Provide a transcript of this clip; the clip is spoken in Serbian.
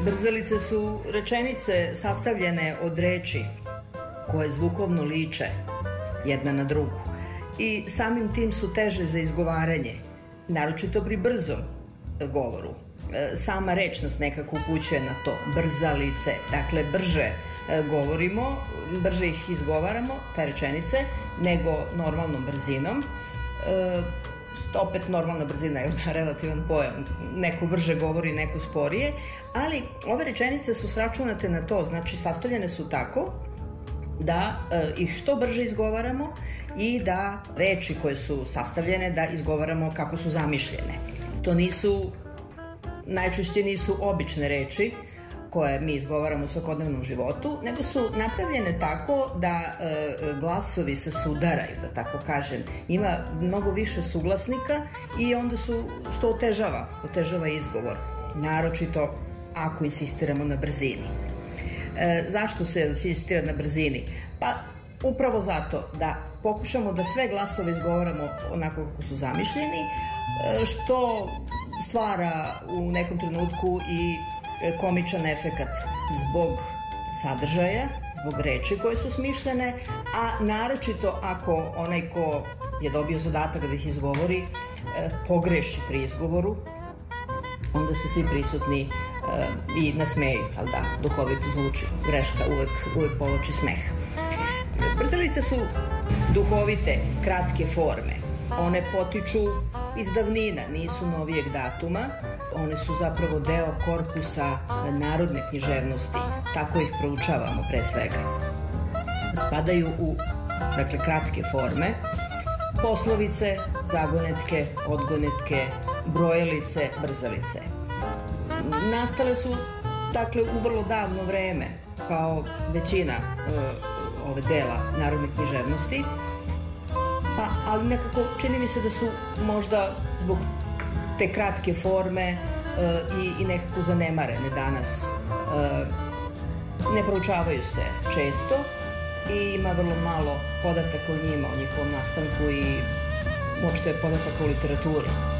Brzalice su rečenice sastavljene od reči koje zvukovno liče jedna na drugu i samim tim su teže za izgovaranje, naročito pri brzom govoru. Sama reč nas nekako upućuje na to, brzalice, dakle brže govorimo, brže ih izgovaramo, te rečenice, nego normalnom brzinom. Opet normalna brzina je relativan pojam, neko brže govori, neko sporije, ali ove rečenice su sračunate na to, znači sastavljene su tako da ih što brže izgovaramo i da reči koje su sastavljene da izgovaramo kako su zamišljene. To najčešće nisu obične reči koje mi izgovaramo u svakodnevnom životu, nego su napravljene tako da glasovi se sudaraju, da tako kažem. Ima mnogo više suglasnika i onda što otežava izgovor, naročito ako insistiramo na brzini. Zašto se insistira na brzini? Pa upravo zato da pokušamo da sve glasove izgovaramo onako kako su zamišljeni, što stvara u nekom trenutku i komičan efekat zbog sadržaja, zbog reči koje su smišljene, a naročito ako onaj ko je dobio zadatak da ih izgovori pogreši pri izgovoru, onda se svi prisutni i nasmeju, ali da, duhovito zvuči, greška uvek povlači smeh. Brzalice su duhovite, kratke forme. One potiču iz davnina, nisu novijeg datuma, one su zapravo deo korpusa narodne književnosti, tako ih proučavamo pre svega. Spadaju u, dakle, kratke forme, poslovice, zagonetke, odgonetke, brojalice, brzalice. Nastale su, dakle, u vrlo davno vreme, kao većina ove dela narodne književnosti, ali nekako čini mi se da su možda zbog te kratke forme i nekako zanemarene danas. Ne proučavaju se često i ima vrlo malo podataka o njima, o njihovom nastanku i uopšte podataka u literaturi.